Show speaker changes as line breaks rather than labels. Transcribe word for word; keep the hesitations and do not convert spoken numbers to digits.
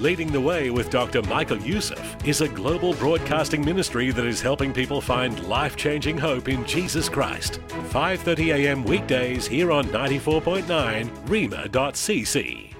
Leading the Way with Doctor Michael Youssef is a global broadcasting ministry that is helping people find life-changing hope in Jesus Christ. five thirty a m weekdays here on ninety-four point nine rhema dot c c.